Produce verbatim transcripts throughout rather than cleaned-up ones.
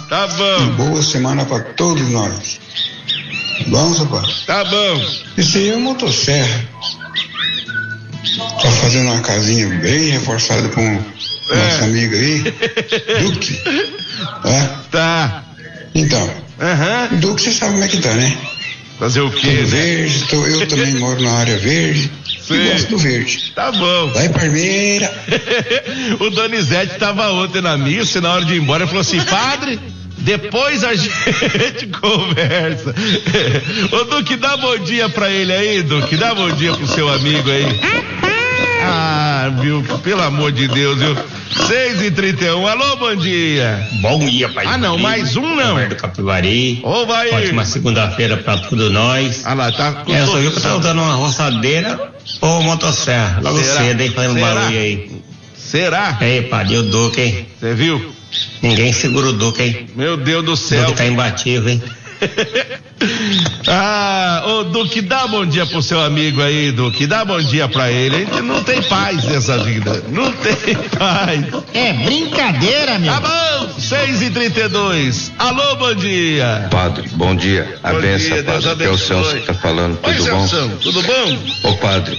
Tá bom. Uma boa semana pra todos nós. Bom, rapaz? Tá bom. Esse aí é o motosserra. Tá fazendo uma casinha bem reforçada com o É. nosso amigo aí, Duque. É? Tá. Então, Aham. o Duque você sabe como é que tá, né? Fazer o quê, Tudo né? verde, tô- eu também moro na área verde. Sim. E gosto do verde. Tá bom. Vai, Parmeira. O Donizete tava ontem na missa e na hora de ir embora ele falou assim: padre, depois a gente conversa. Ô Duque, dá bom dia pra ele aí, Duque, dá bom dia pro seu amigo aí. Ah, viu, pelo amor de Deus, viu? seis e trinta e um, alô, bom dia. Bom dia, pai. Ah, não, mais um não. Roberto Capivari. Ô, vai. Ótima segunda-feira pra todos nós. Ah lá, tá com É, eu sou eu que solução. tô usando uma roçadeira ou motosserra. Logo Será? cedo, hein, fazendo Será? barulho aí. Será? Ei, padre, o Duque, hein? Você viu? Ninguém segura o Duque, hein? Meu Deus do O céu. Duque tá imbatível, hein? Ah, ô Duque, dá bom dia pro seu amigo aí, Duque, dá bom dia pra ele. A gente não tem paz nessa vida, não tem paz. É brincadeira, meu. Tá bom, seis e trinta e dois, alô, bom dia. Padre, bom dia. A Bom benção, dia, Deus padre. Que é o abençoe. Celso que tá falando. Oi, Tudo bom? Celso, tudo bom? Ô, padre,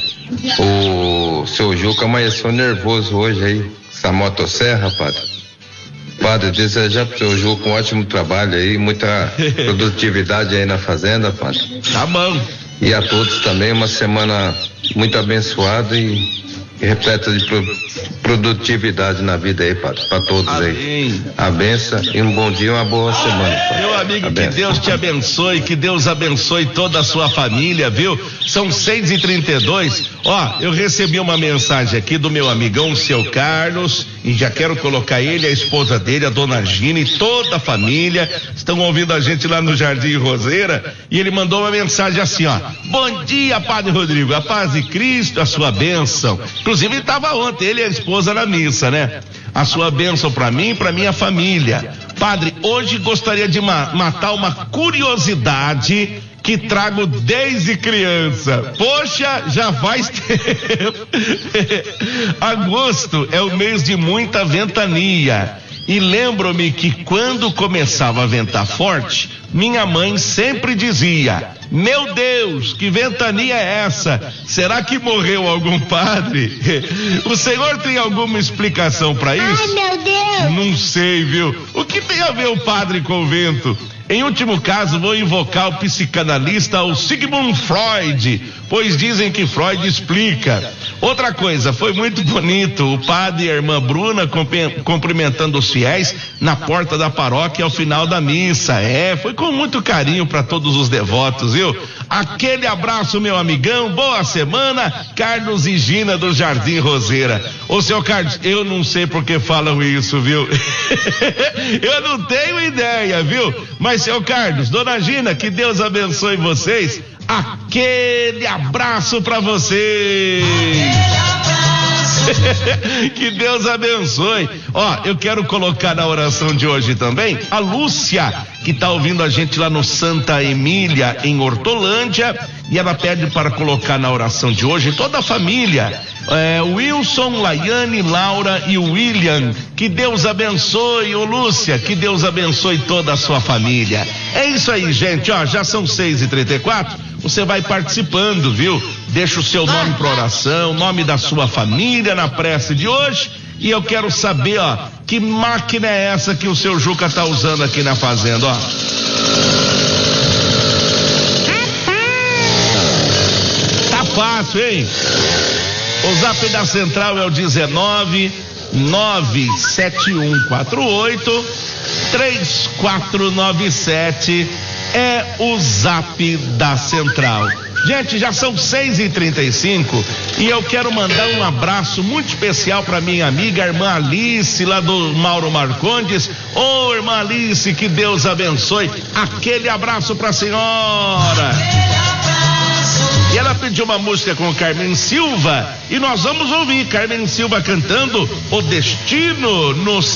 o seu Juca amanheceu nervoso hoje aí. Essa motosserra, padre. Padre, desejar pro seu Juca um ótimo trabalho aí, muita produtividade aí na fazenda, padre. Tá bom. E a todos também uma semana muito abençoada e, e repleta de pro- produtividade na vida aí, padre. Pra todos aí. Amém. A benção e um bom dia e uma boa semana, padre. Meu amigo, A que benção. Deus te abençoe, que Deus abençoe toda a sua família, viu? São seis e trinta e dois. Ó, eu recebi uma mensagem aqui do meu amigão, o seu Carlos, e já quero colocar ele, a esposa dele, a dona Gina e toda a família. Estão ouvindo a gente lá no Jardim Roseira. E ele mandou uma mensagem assim, ó: bom dia, Padre Rodrigo, a paz de Cristo, a sua bênção. Inclusive, ele estava ontem, ele e a esposa na missa, né? A sua bênção para mim e para minha família. Padre, hoje gostaria de ma- matar uma curiosidade que trago desde criança. Poxa, já faz tempo. Agosto é o mês de muita ventania. E lembro-me que quando começava a ventar forte, minha mãe sempre dizia: meu Deus, que ventania é essa? Será que morreu algum padre? O senhor tem alguma explicação para isso? Ai, meu Deus. Não sei, viu? O que tem a ver o padre com o vento? Em último caso, vou invocar o psicanalista, o Sigmund Freud, pois dizem que Freud explica. Outra coisa, foi muito bonito o padre e a irmã Bruna compe- cumprimentando os fiéis na porta da paróquia ao final da missa. É, foi com muito carinho para todos os devotos, viu? Aquele abraço, meu amigão, boa semana, Carlos e Gina do Jardim Roseira. Ô, seu Carlos, eu não sei por que falam isso, viu? Eu não tenho ideia, viu? Mas, seu Carlos, dona Gina, que Deus abençoe vocês. Aquele abraço pra vocês. Que Deus abençoe. Ó, eu quero colocar na oração de hoje também a Lúcia, que tá ouvindo a gente lá no Santa Emília, em Hortolândia, e ela pede para colocar na oração de hoje toda a família, é, Wilson, Laiane, Laura e William. Que Deus abençoe, ô Lúcia, que Deus abençoe toda a sua família. É isso aí, gente, ó, já são seis e trinta e quatro. Você vai participando, viu? Deixa o seu nome para oração, nome da sua família na prece de hoje. E eu quero saber, ó, que máquina é essa que o seu Juca tá usando aqui na fazenda, ó. Tá fácil, hein? O zap da central é o dezenove nove sete um quatro oito três quatro nove sete. É o zap da central. Gente, já são seis e trinta e cinco e eu quero mandar um abraço muito especial para minha amiga, a irmã Alice, lá do Mauro Marcondes. Ô, irmã Alice, que Deus abençoe. Aquele abraço pra senhora. E ela pediu uma música com Carmen Silva e nós vamos ouvir Carmen Silva cantando O Destino no